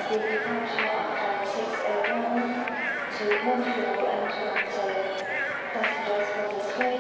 The departure at 6:01 to Montreal and Toronto. Passengers for this train